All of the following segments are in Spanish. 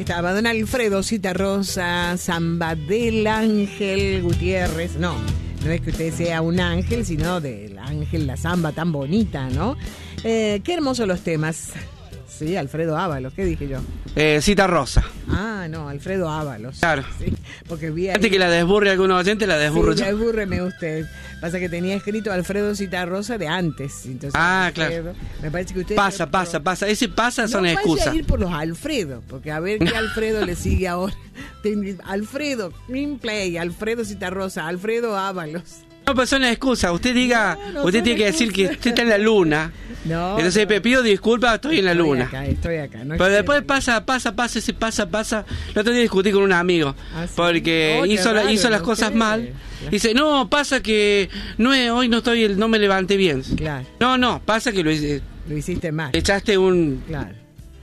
estaba don Alfredo Citarrosa, Zamba del Ángel Gutiérrez. No es que usted sea un ángel, sino del ángel, la zamba tan bonita, ¿no? Qué hermosos los temas. Sí, Alfredo Ábalos, ¿qué dije yo? Citarrosa. Ah, no, Alfredo Ábalos. Claro. Sí, porque vi ahí... Antes que la desburre algunos oyentes, la desburro sí, yo. desbúrreme usted. Pasa que tenía escrito Alfredo Citarrosa de antes. Entonces, claro. Me parece que usted... Pasa. Ese pasa son excusas. No vaya a ir por los Alfredo, porque a ver qué Alfredo le sigue ahora. Alfredo, Greenplay, Alfredo Citarrosa, Alfredo Ábalos. No, pues son excusas. Usted diga, usted tiene que decir que usted está en la luna. No. Entonces me pido disculpas, estoy en la luna. Estoy acá. No, pero después pasa. El otro día discutí con un amigo. ¿Sí? Porque hizo las cosas mal. Dice, no, pasa que hoy no me levanté bien. Claro. No, pasa que lo hiciste mal. Echaste un... Claro.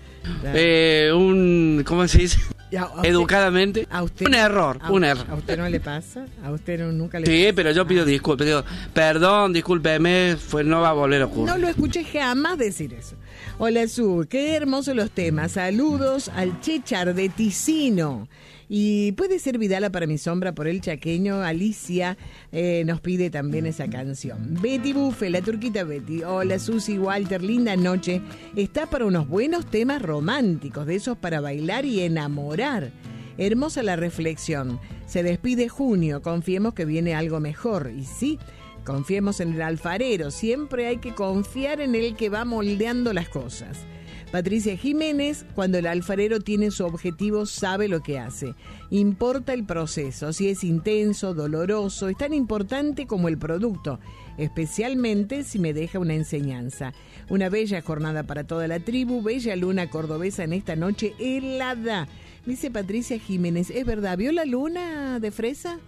¿cómo se dice? Educadamente. A usted, un error. ¿A usted no le pasa? ¿A usted nunca le pasa? Sí, pero yo pido disculpas. Digo, perdón, discúlpeme, no va a volver a ocurrir. No lo escuché jamás decir eso. Hola, Su, qué hermosos los temas. Saludos al Chechar de Ticino. Y puede ser Vidala para mi sombra por el chaqueño. Alicia nos pide también esa canción. Betty Buffe, la turquita Betty. Hola, Susi, Walter, linda noche. Está para unos buenos temas románticos, de esos para bailar y enamorar. Hermosa la reflexión. Se despide junio, confiemos que viene algo mejor. Y sí, confiemos en el alfarero. Siempre hay que confiar en el que va moldeando las cosas. Patricia Jiménez, cuando el alfarero tiene su objetivo, sabe lo que hace. Importa el proceso, si es intenso, doloroso, es tan importante como el producto, especialmente si me deja una enseñanza. Una bella jornada para toda la tribu, bella luna cordobesa en esta noche helada. Dice Patricia Jiménez, ¿es verdad? ¿Vio la luna de fresa?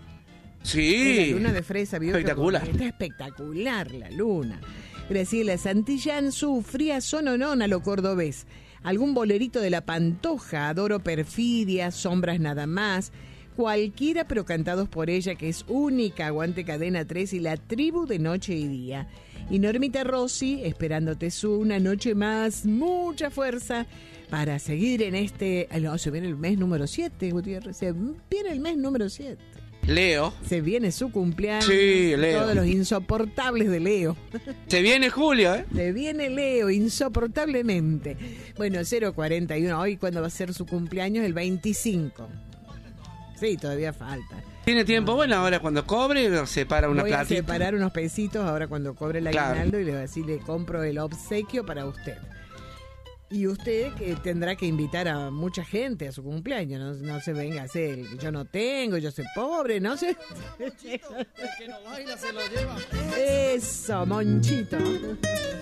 Sí. La luna de fresa, ¿vio? Espectacular. Está espectacular la luna. Graciela Santillán, su fría sononón a lo cordobés. Algún bolerito de La Pantoja, adoro Perfidia, Sombras nada más. Cualquiera, pero cantados por ella, que es única. Aguante Cadena 3 y la tribu de noche y día. Y Normita Rossi, esperándote una noche más, mucha fuerza para seguir en este... No, se viene el mes número 7, Gutiérrez. Se viene el mes número 7. Leo. Se viene su cumpleaños. Sí, Leo. Todos los insoportables de Leo. Se viene Julio, ¿eh? Se viene Leo, insoportablemente. Bueno, 041. Hoy, ¿cuándo va a ser su cumpleaños? El 25. Sí, todavía falta. Tiene tiempo. Bueno, ahora cuando cobre, separa una platita. Voy a separar unos pesitos ahora cuando cobre el aguinaldo, y así le compro el obsequio para usted. Y usted que tendrá que invitar a mucha gente a su cumpleaños, no se venga a hacer, yo no tengo, yo soy pobre, no sé. El que no baila se lo lleva. Eso, Monchito.